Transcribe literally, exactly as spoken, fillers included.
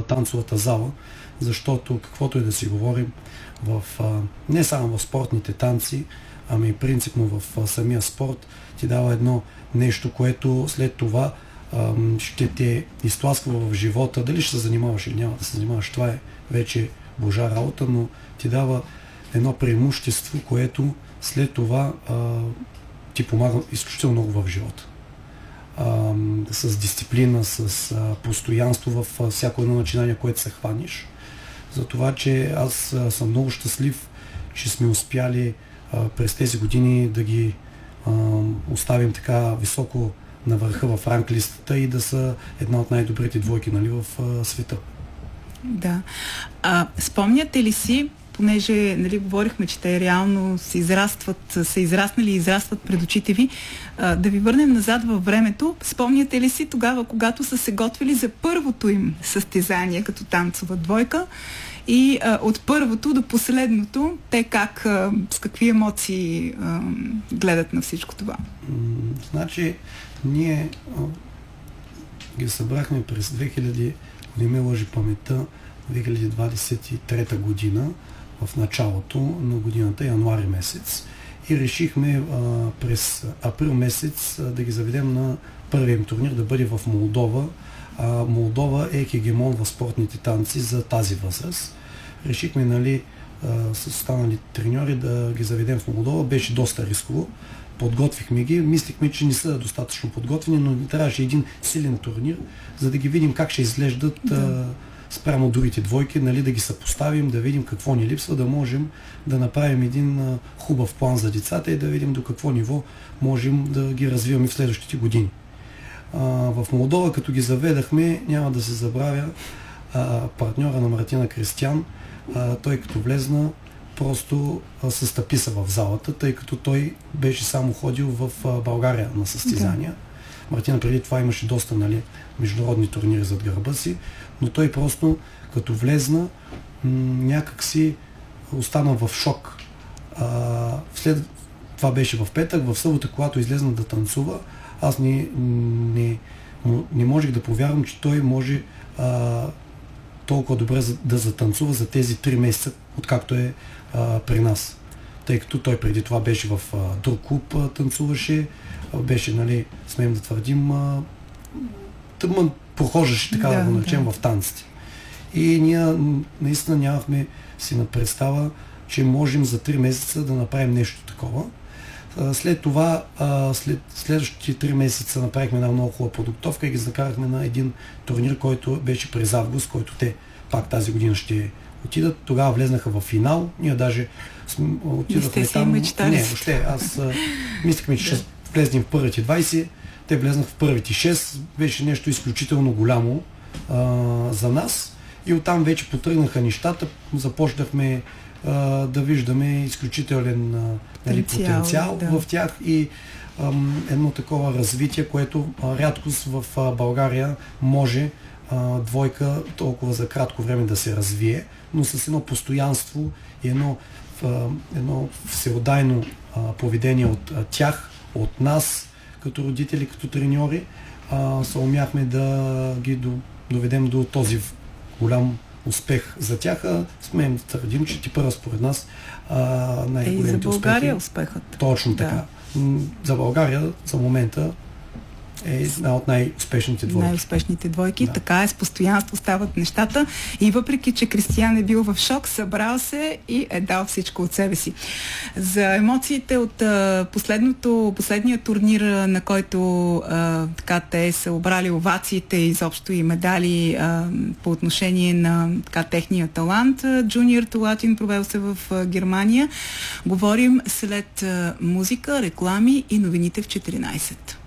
танцовата зала, защото каквото и да си говорим, в, а, не само в спортните танци, ами принципно в а, самия спорт ти дава едно нещо, което след това а, ще те изтласква в живота. Дали ще се занимаваш или няма да се занимаваш, това е вече божа работа, но ти дава едно преимущество, което след това а, ти помага изключително много в живота. А, с дисциплина, с а, постоянство в а, всяко едно начинание, което се хваниш. За това, че аз а, съм много щастлив, че сме успяли а, през тези години да ги а, оставим така високо на върха в ранглистата и да са една от най-добрите двойки, нали, в а, света. Да. А, спомняте ли си, понеже, нали, говорихме, че те реално се израстват, са израснали и израстват пред очите ви, а, да ви върнем назад във времето. Спомняте ли си тогава, когато са се готвили за първото им състезание като танцова двойка и а, от първото до последното, те как, а, с какви емоции а, гледат на всичко това? М- значи, ние а, ги събрахме през две хиляди, не ме лъжи паметта, две хиляди двадесет и трета година, в началото на годината, януари месец, и решихме а, през април месец а, да ги заведем на първия им турнир, да бъде в Молдова. А, Молдова е хегемон в спортните танци за тази възраст. Решихме, нали, а, с останали треньори да ги заведем в Молдова. Беше доста рисково. Подготвихме ги. Мислихме, че не са достатъчно подготвени, но трябваше един силен турнир, за да ги видим как ще изглеждат да. спрямо другите двойки, нали, да ги съпоставим, да видим какво ни липсва, да можем да направим един а, хубав план за децата и да видим до какво ниво можем да ги развиваме в следващите години. А, в Молдова, като ги заведахме, няма да се забравя а, партньора на Мартина Кристиян, а, той като влезна, просто а, се стъписа в залата, тъй като той беше само ходил в а, България на състезания. Да. Мартина преди това имаше доста, нали, международни турнири зад гърба си, но той просто като влезна м- някак си остана в шок. А, след това беше в петък, в събота, когато излезна да танцува, аз не, не, не можех да повярвам, че той може а, толкова добре да затанцува за тези три месеца, откакто е а, при нас. Тъй като той преди това беше в а, друг клуб, а, танцуваше, а, беше, нали, смеем да твърдим, а, тъмън прохождаше, така да, да го наречем, да. В танците. И ние наистина нямахме си на представа, че можем за три месеца да направим нещо такова. След това, след следващите три месеца направихме една много хубава подготовка и ги закарахме на един турнир, който беше през август, който те пак тази година ще отидат. Тогава влезнаха в финал. Ние даже отидахме там. Не, въобще. Аз мислихме, че ще влезнем в първите двайсет. Те влезнаха в първите шест. Беше нещо изключително голямо а, за нас. И оттам вече потръгнаха нещата. Започнахме а, да виждаме изключителен а, нали, потенциал, потенциал да. В тях и а, едно такова развитие, което а, рядкост в а, България може а, двойка толкова за кратко време да се развие, но с едно постоянство и едно, а, едно всеотдайно а, поведение от а, тях, от нас, като родители, като треньори, а, се умяхме да ги до, доведем до този голям успех за тях. А смеем да твърдим, че ти първа според нас най-големите успехи. Е, и за България успехи. Успехът. Точно така. Да. За България за момента е една от най-успешните двойки. Най-успешните двойки. Да. Така е, с постоянство стават нещата. И въпреки, че Кристиян е бил в шок, събрал се и е дал всичко от себе си. За емоциите от а, последното, последния турнир, на който а, така те са обрали овациите, изобщо и медали а, по отношение на така, техния талант. Junior to Latin провел се в а, Германия. Говорим след а, музика, реклами и новините в четиринайсет.